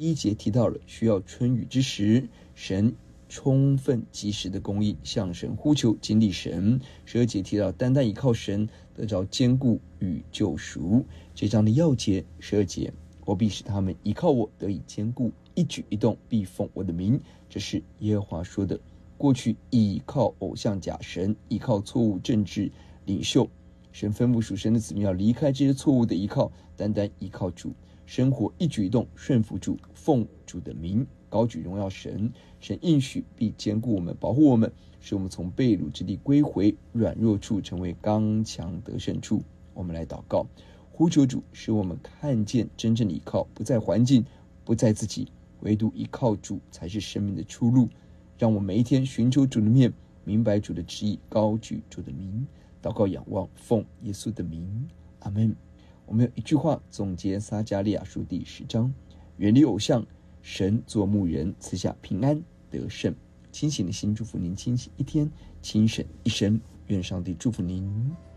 1节提到了需要春雨之时，神充分及时的供应，向神呼求，经历神。12节提到单单依靠神得着坚固与救赎。这章的要节12节，我必使他们依靠我得以坚固，一举一动必奉我的名。这是耶和华说的。过去依靠偶像假神，依靠错误政治领袖，神吩咐属神的子民要离开这些错误的依靠，单单依靠主，生活一举一动顺服主，奉主的名，高举荣耀神。神应许必坚固我们，保护我们，使我们从被掳之地归回，软弱处成为刚强得胜处。我们来祷告，呼求主，使我们看见真正的依靠不在环境，不在自己，唯独依靠主才是生命的出路。让我每一天寻求主的面，明白主的旨意，高举主的名，祷告仰望，奉耶稣的名，阿们。我们有一句话总结撒迦利亚书第10章：远离偶像，神做牧人，赐下平安得胜。清醒的心祝福您清醒一天，清醒一生。愿上帝祝福您。